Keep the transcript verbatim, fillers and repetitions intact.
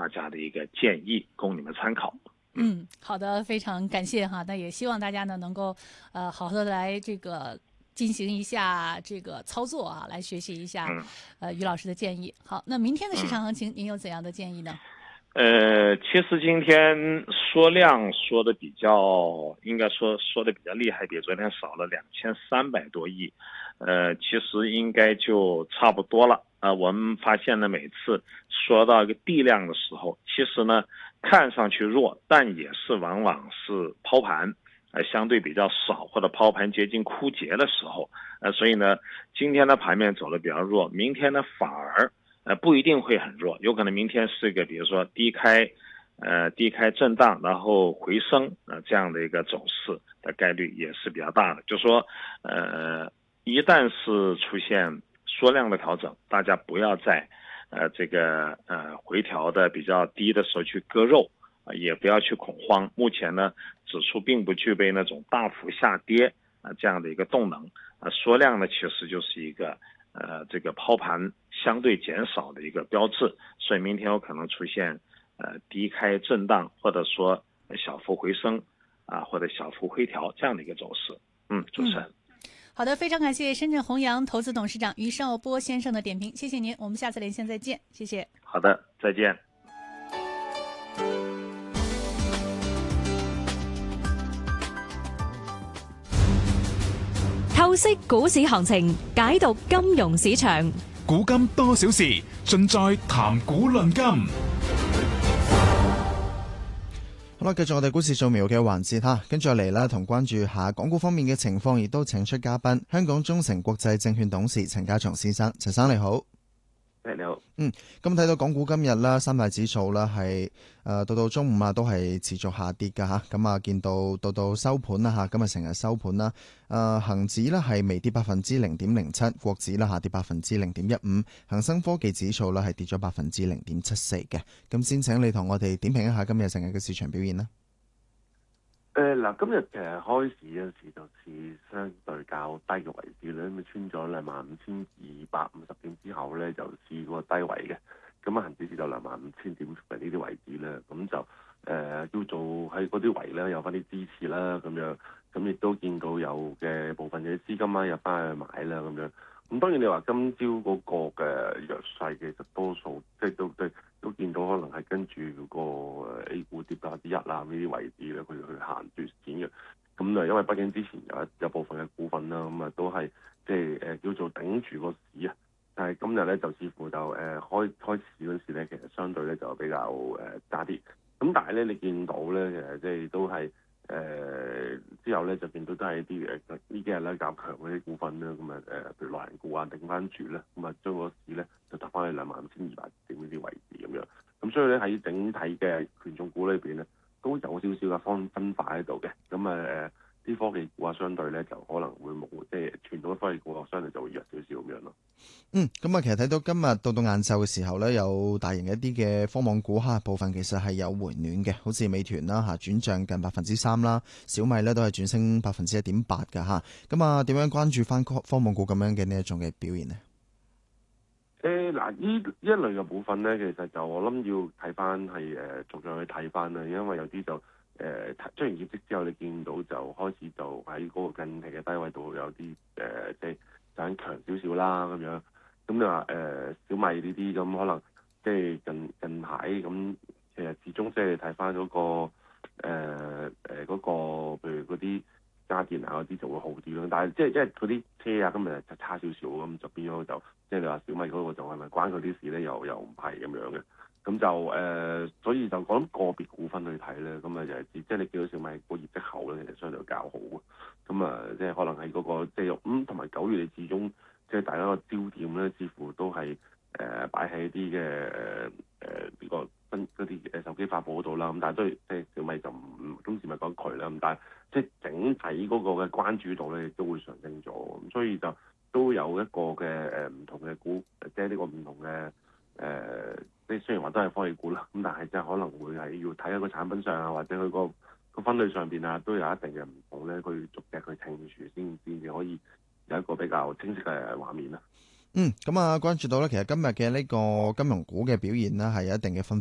大家的一个建议，供你们参考。 嗯，好的，非常感谢哈。那也希望大家呢能够呃好好的来这个进行一下这个操作啊，来学习一下、 嗯、 呃于老师的建议。好，那明天的市场嗯行情您有怎样的建议呢？ 呃，其实今天说量说的比较，应该说说的比较厉害，比昨天少了两千三百多亿，呃，其实应该就差不多了。呃，我们发现呢，每次说到一个地量的时候，其实呢看上去弱，但也是往往是抛盘，呃，相对比较少或者抛盘接近枯竭的时候，呃，所以呢，今天的盘面走的比较弱，明天呢反而。呃，不一定会很弱，有可能明天是一个，比如说低开，呃，低开震荡，然后回升，呃，这样的一个走势的概率也是比较大的。就说，呃，一旦是出现缩量的调整，大家不要在，呃，这个呃回调的比较低的时候去割肉，啊、呃，也不要去恐慌。目前呢，指数并不具备那种大幅下跌啊、呃、这样的一个动能，啊、呃，缩量呢其实就是一个。呃，这个抛盘相对减少的一个标志，所以明天有可能出现呃低开震荡，或者说小幅回升啊、呃，或者小幅回调这样的一个走势。嗯，主持人。 嗯，好的，非常感谢深圳弘扬投资董事长于绍波先生的点评，谢谢您，我们下次连线再见，谢谢。 好的，再见。 透析股市行情，解讀金融市場， 古今多少事，盡在談股論金。 好啦，繼續我哋股市掃描嘅環節哈，跟住嚟啦，同關注下港股方面嘅情況，亦都請出嘉賓，香港中誠國際證券董事陳家松先生，陳生你好。 誒你好， 嗯，咁睇到港股今日啦，三大指數啦係誒到到中午啊，都係持續下跌㗎吓，咁啊見到到到收盤啦吓，今日成日收盤啦，誒恒指呢係微跌百分之零點零七，國指啦下跌百分之零點一五，恒生科技指數啦係跌咗百分之零點七四嘅，咁先請你同我哋點評一下今日成日嘅市場表現啦。 誒嗱，今日其實開市嗰陣時就是相對較低嘅位置咧，咁穿咗兩萬五千二百五十點之後咧，就試過低位嘅。咁啊，恆指至到兩萬五千點附近呢啲位置咧，咁就誒、呃、叫做喺嗰啲位咧有翻啲支持啦，咁樣，咁亦都見到有嘅部分嘅資金啦入翻去買啦，咁樣。咁當然你話今朝嗰個嘅弱勢其實多數即係都都都見到可能係跟住嗰個 A 股跌百分之一啦呢啲位置咧，佢去行住錢嘅。咁啊，因為畢竟之前有有部分嘅股份啦，咁啊都係即係誒叫做頂住個市啊。但係今日咧就似乎就誒、呃、開開市嗰時咧，其實相對咧就比較誒差啲。咁但係咧你見到咧，其實即係都係。誒、呃、之後咧就見到都係啲誒呢幾日咧較強嗰啲股份啦，咁啊誒譬如內銀股啊頂翻住咧，咁啊將個市咧就搭翻去兩萬五千二百點呢啲位置咁樣，咁所以咧喺整體嘅權重股裏邊咧都有少少嘅分分化喺度嘅，咁啊誒啲科技股啊相對咧就可能會冇即係傳統嘅科技股啊相對就會弱少少咁樣咯。 嗯，咁啊，其實睇到今日到到晏晝嘅時候咧，有大型一啲嘅科網股哈，部分其實係有回暖嘅，好似美團啦嚇，轉漲近百分之三啦，小米咧都係轉升百分之一點八㗎嚇。咁啊，點樣關注翻科科網股咁樣嘅呢一種嘅表現呢？ 誒嗱，呢一類嘅股份咧，其實就我諗要睇翻係誒逐樣去睇翻啦，因為有啲就誒出完業績之後，你見到就開始就喺嗰個近期嘅低位度有啲誒、呃、即係想強少少啦咁樣。咁你話誒小米呢啲咁可能即係近近排咁，其實始終即係睇翻嗰個誒誒嗰個，譬如嗰啲家電啊嗰啲就會好啲咯。但係即係即係嗰啲車啊，今日就差少少咁，就變咗就即係你話小米嗰個就係咪關佢啲事咧？又又唔係咁樣嘅。咁就誒、呃，所以就講個別股份去睇咧，咁啊就係即係你見到小米個業績後咧，其實相對較好嘅。咁啊，即係可能係嗰、那個即係咁，同埋九月你始終。即係大家個焦點咧，似乎都係誒擺喺啲嘅誒誒呢個新嗰啲誒手機發布嗰度啦。咁但係都即係小米就唔中時咪講佢啦。咁但係即係整體嗰個嘅關注度咧，亦都會上升咗。咁所以就都有一個嘅誒唔同嘅股，即係呢個唔同嘅誒，即、呃、係雖然話都係科技股啦。咁但係即係可能會係要睇一個產品上啊，或者佢個個分類上邊啊，都有一定嘅唔同咧。佢逐隻去清除先先至可以。有一個比較清晰嘅畫面啦。 嗯，咁啊，關注到咧，其實今日嘅呢個金融股嘅表現呢，係有一定嘅分